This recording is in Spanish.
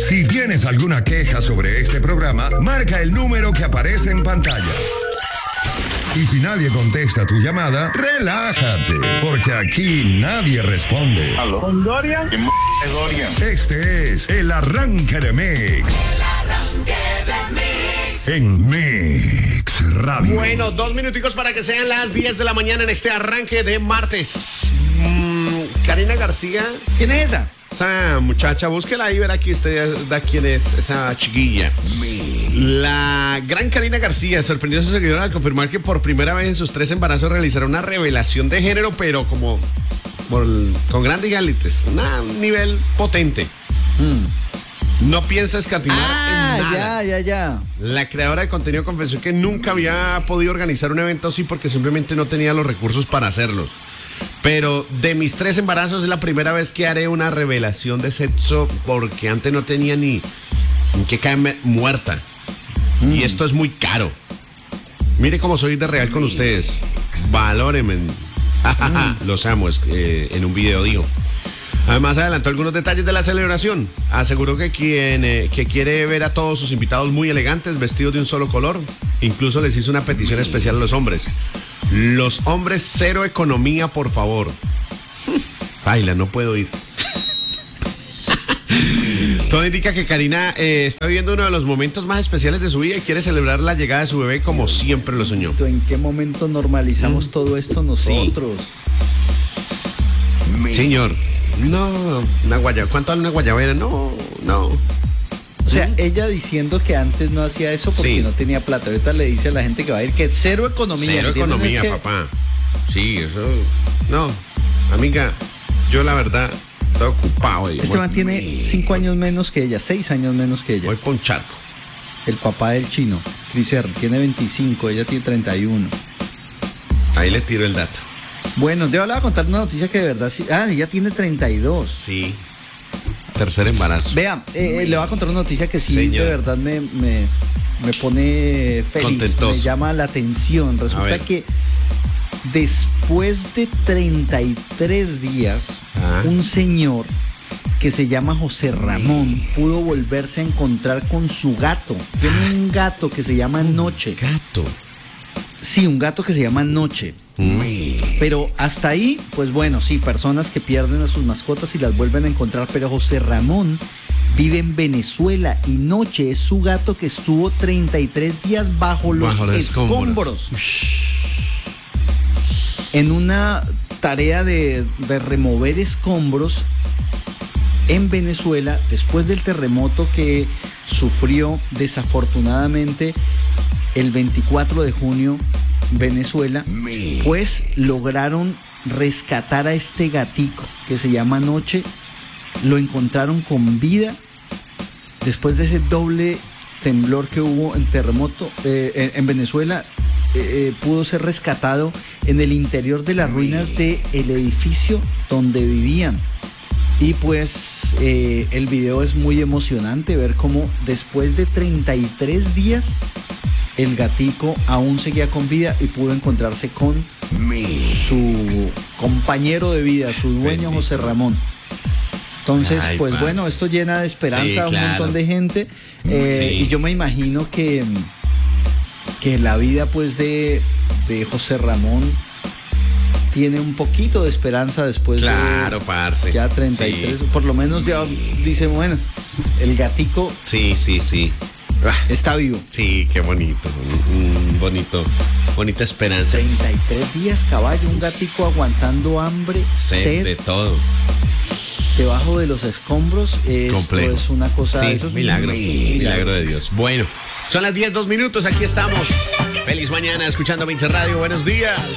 Si tienes alguna queja sobre este programa, marca el número que aparece en pantalla. Y si nadie contesta tu llamada, relájate, porque aquí nadie responde. ¿Aló? ¿Con Dorian? ¿Qué es Dorian? Este es el arranque de Mix. En Mix Radio. Bueno, 2 minuticos para que sean las 10 de la mañana en este arranque de martes. Karina García. ¿Quién es esa? Esa muchacha, búsquela ahí, verá aquí usted da quién es esa chiquilla. La gran Karina García sorprendió a sus seguidores al confirmar que por primera vez en sus 3 embarazos realizará una revelación de género, pero como con grandes galites, un nivel potente. No piensa escatimar en nada. Ya. La creadora de contenido confesó que nunca había podido organizar un evento así porque simplemente no tenía los recursos para hacerlo. Pero de mis 3 embarazos es la primera vez que haré una revelación de sexo porque antes no tenía ni que caerme muerta. Y esto es muy caro. Mire cómo soy de real con ustedes. Valórenme. Los amo, en un video digo. Además adelantó algunos detalles de la celebración. Aseguró que que quiere ver a todos sus invitados muy elegantes, vestidos de un solo color. Incluso les hizo una petición especial a los hombres. Los hombres, cero economía, por favor. Baila, no puedo ir. Todo indica que Karina está viviendo uno de los momentos más especiales de su vida y quiere celebrar la llegada de su bebé como siempre lo soñó. ¿En qué momento normalizamos todo esto nosotros? Sí. Señor. No, una guayabera. ¿Cuánto vale una guayabera? No. O sea, ella diciendo que antes no hacía eso porque no tenía plata. Ahorita le dice a la gente que va a ir que cero economía. Cero economía, papá. Sí, eso. No, amiga, yo la verdad estoy ocupado. Este man tiene 5 años menos que ella, 6 años menos que ella. Voy por un charco. El papá del chino, Chris R, tiene 25, ella tiene 31. Ahí le tiro el dato. Bueno, yo le voy a contar una noticia que de verdad sí. Ella tiene 32. Sí. 3er embarazo. Vea, le voy a contar una noticia que sí, Señor. de verdad me pone feliz. Contentoso. Me llama la atención. Resulta que después de 33 días, un señor que se llama José Ramón pudo volverse a encontrar con su gato. Tiene un gato que se llama Noche. ¿Gato? Sí, un gato que se llama Noche. Pero hasta ahí, pues bueno, sí, personas que pierden a sus mascotas y las vuelven a encontrar. Pero José Ramón vive en Venezuela y Noche es su gato que estuvo 33 días bajo los escombros. En una tarea de remover escombros en Venezuela después del terremoto que sufrió desafortunadamente el 24 de junio Venezuela, pues lograron rescatar a este gatico que se llama Noche. Lo encontraron con vida después de ese doble temblor que hubo en terremoto en Venezuela. Pudo ser rescatado en el interior de las ruinas del edificio donde vivían. Y pues el video es muy emocionante ver cómo después de 33 días el gatico aún seguía con vida y pudo encontrarse con su compañero de vida, su dueño José Ramón. Entonces, pues bueno, esto llena de esperanza a un montón de gente. Y yo me imagino que la vida pues de José Ramón tiene un poquito de esperanza después de parce. Ya 33, por lo menos ya dice, bueno, el gatico está vivo. Sí, qué bonito, bonita esperanza. 33 días, caballo, un gatico aguantando hambre, sed, de todo. Debajo de los escombros, esto complejo. Es una cosa... Sí, eso es milagro de Dios. Bueno, son las 10:02, aquí estamos. Feliz mañana, escuchando Mix Radio, buenos días.